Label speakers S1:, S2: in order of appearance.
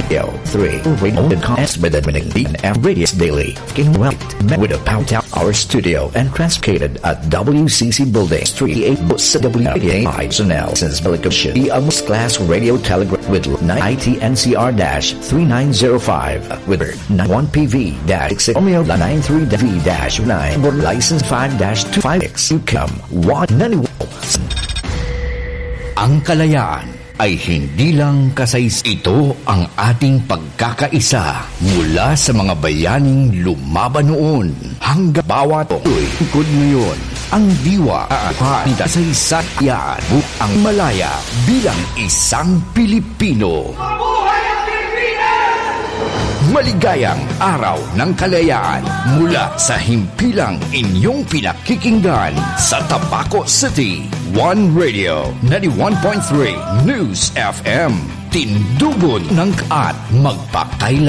S1: KO 3 Radio Contest with the winning and Radius Daily. King Welt with a pound town our studio and translated at WCC Building Street 8 sa WAI Sonel since Belicotion. Almost Class Radio Telegraph with 9 ITNCR-3905 with 91PV-6 Romeo 93V-9 license 5-256 UCAM 191.
S2: Ang kalayaan ay hindi lang kasays. Ito ang ating pagkakaisa mula sa mga bayaning lumaban noon hanggang bawat ikod ngayon. Ang diwa at kasaysayaan ang malaya bilang isang Pilipino. Maligayang araw ng kalayaan mula sa himpilang inyong pinakikinggan sa Tabaco City. One Radio 91.3 News FM. Tindugon ng at magpakailan.